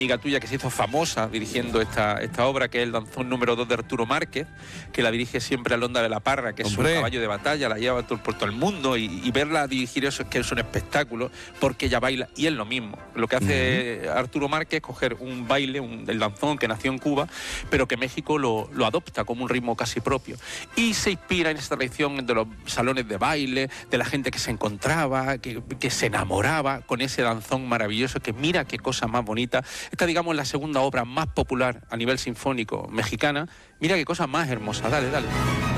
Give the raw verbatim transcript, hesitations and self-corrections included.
amiga tuya que se hizo famosa dirigiendo esta, esta obra, que es el danzón número dos de Arturo Márquez, que la dirige siempre Alonda de la Parra, que Hombre. es un caballo de batalla, la lleva por, por todo el mundo, y, y verla dirigir eso es que es un espectáculo, porque ella baila, y es lo mismo. Lo que hace uh-huh. Arturo Márquez es coger un baile, un, el danzón que nació en Cuba, pero que México lo, lo adopta como un ritmo casi propio. Y se inspira en esta tradición de los salones de baile, de la gente que se encontraba, que, que se enamoraba con ese danzón maravilloso, que mira qué cosa más bonita. Esta, digamos, es la segunda obra más popular a nivel sinfónico mexicana. Mira qué cosa más hermosa. Dale, dale.